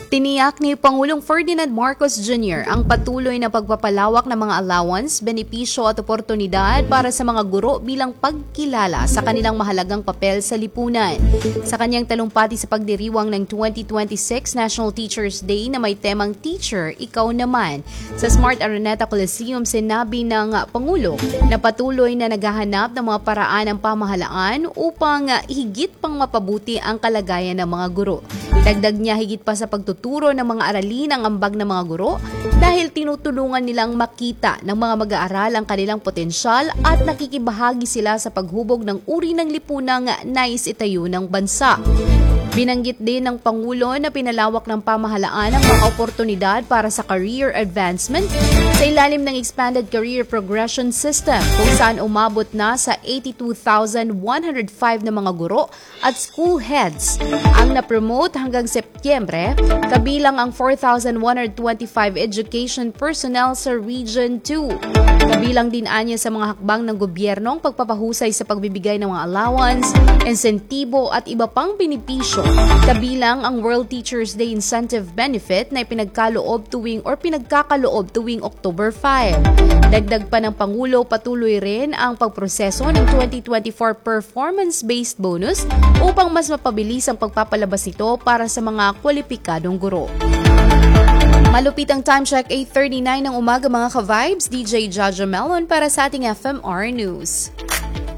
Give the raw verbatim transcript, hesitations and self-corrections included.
Tiniyak ni Pangulong Ferdinand Marcos Junior ang patuloy na pagpapalawak ng mga allowance, benepisyo at oportunidad para sa mga guro bilang pagkilala sa kanilang mahalagang papel sa lipunan. Sa kanyang talumpati sa pagdiriwang ng twenty twenty-six National Teachers Day na may temang Teacher, Ikaw Naman, sa Smart Araneta Coliseum, sinabi ng Pangulo na patuloy na naghahanap ng mga paraan ng pamahalaan upang higit pang mapabuti ang kalagayan ng mga guro. Dagdag niya, higit pa sa pagtuturo ng mga aralin ang ambag ng mga guro dahil tinutulungan nilang makita ng mga mag-aaral ang kanilang potensyal at nakikibahagi sila sa paghubog ng uri ng lipunang nais itayo ng bansa. Binanggit din ng Pangulo na pinalawak ng pamahalaan ang mga oportunidad para sa career advancement sa ilalim ng Expanded Career Progression System kung saan umabot na sa eighty-two thousand one hundred five na mga guro at school heads ang na-promote hanggang Setyembre, kabilang ang four thousand one hundred twenty-five education personnel sa Region two. Kabilang din anya sa mga hakbang ng gobyerno ang pagpapahusay sa pagbibigay ng mga allowance, insentibo at iba pang benepisyo, kabilang ang World Teachers Day Incentive Benefit na ipinagkaloob tuwing or pinagkakaloob tuwing October five. Dagdag pa ng Pangulo, patuloy rin ang pagproseso ng twenty twenty-four performance-based bonus upang mas mapabilis ang pagpapalabas nito para sa mga kwalipikadong guro. Malupit ang time check, eight thirty-nine ng umaga mga ka-vibes. D J Jaja Melon para sa ating F M R News.